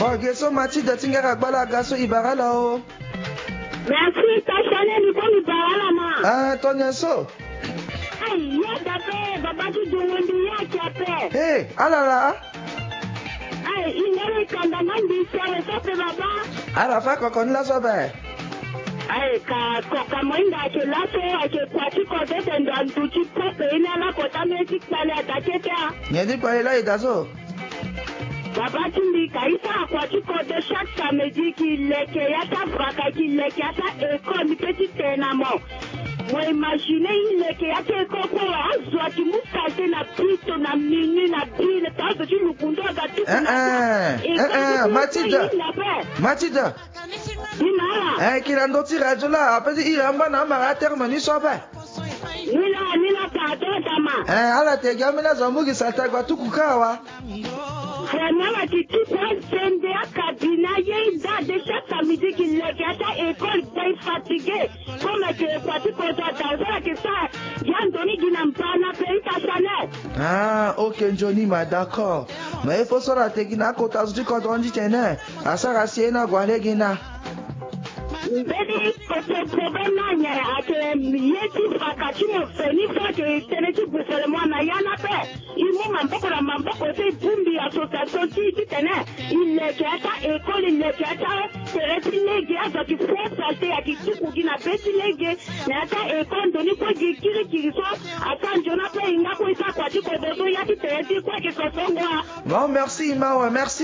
Bon, geso Mathilde tingaka gbala gaso ibara là-haut. Merci, ta chanel ni comme ibara ma. Ah, ton so. Hey, ya dape, baba tu dongondi ya chape. Hey, alala. Hey, ingere kandangan di sere sope baba. Ala fa kokon la sobe. Hey, ka mwinda ke laso, ke kwati kote tendo antuchi pope ina la kota mesik pale ataketa. Nyedi kwa ila itazo. Baba tindi kaisa kwati kote chaque samedi ki leke yata fraka ki leke yata eko ni petit tenamo. Moi imagine leke yata eko kwa azwa ki mukate na pito na mini na bile tazo ki lukundo agatu na Mathilde. Imara. Kila ndoti radio la apesi iramba na mara terme ni sobe. Nila pardon dama. Ala te gamina zambugi salta kwa tukukawa. Vraiment la petite sende à cabine yenda de chaque samedi qui légata école bien fatigué comme que quoi tu peux dans que ça Yandoni dinampana pays ta chanel. Ah, ok Johnny ma d'accord. Mais il faut se la tegina kota zuti quand on dit tene. Asara siena gwale gina. Beni kote problème na ake yeti fakati mo feni fa ke teneti busele mo na yana pe imu mamboko se bumbi association ti tene ile keta école ile keta tereti lege azo ki faut salté aki tuku gina beti lege na ta école doni ko kiri so atan jona pe inga ko isa kwa ti ko bozo yati tereti ko ke so songo. Bon merci Mawa, merci.